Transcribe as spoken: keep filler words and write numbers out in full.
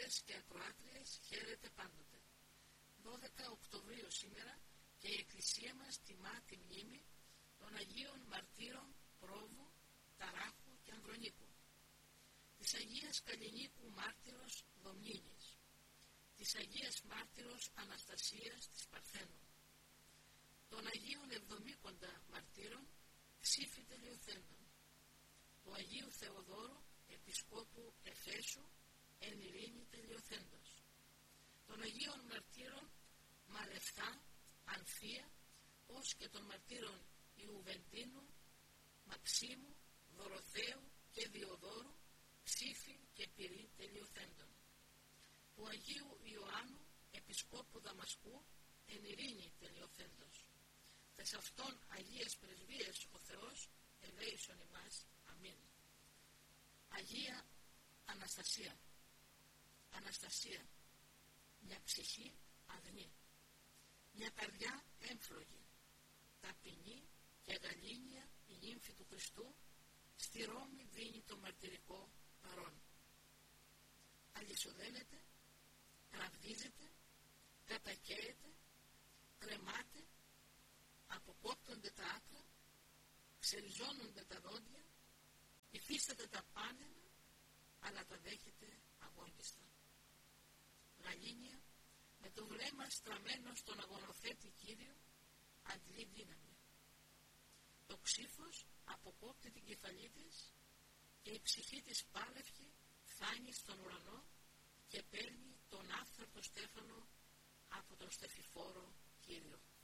ακροατές και ακροάτριες, χαίρετε πάντοτε. δώδεκα Οκτωβρίου σήμερα και η Εκκλησία μας τιμά τη μνήμη των Αγίων Μαρτύρων Πρόβου, Ταράχου και Ανδρονίκου, της Αγίας Καλλινίκου Μάρτυρος Δομνίνης, της Αγίας Μάρτυρος Αναστασίας της Παρθένου, των Αγίων Εβδομήκοντα Μαρτύρων Ξήφη Τελειοθέντων, του Αγίου Θεοδόρου Επισκόπου Εφέσου εν ειρήνη τελειοθέντος, των Αγίων Μαρτύρων Μαρεφθά, Ανθία, ως και των Μαρτύρων Ιουβεντίνου, Μαξίμου, Δωροθέου και Διοδόρου, Ξήφη και Πυρή τελειοθέντων, του Αγίου Ιωάννου Επισκόπου Δαμασκού εν ειρήνη τελειοθέντος. Τες αυτών Αγίες Πρεσβείες ο Θεός ελέησον ημάς. Αμήν. Αγία Αναστασία. Αναστασία, μια ψυχή αγνή, μια καρδιά έμφλογη, ταπεινή και γαλήνια η νύμφη του Χριστού στη Ρώμη δίνει το μαρτυρικό παρόν. Αλυσοδένεται, ραβδίζεται, κατακαίεται, κρεμάται, αποκόπτονται τα άκρα, ξεριζώνονται τα δόντια, υφίσταται τα πάνελα, αλλά τα δέχεται αγώνιστα. Γαλήνια, με το βλέμμα στραμμένο στον αγονοθέτη Κύριο, αντλεί δύναμη. Το ξύφος αποκόπτει την κεφαλή της και η ψυχή της πάλευκη φτάνει στον ουρανό και παίρνει τον άφθαρτο στέφανο από τον στεφυφόρο Κύριο.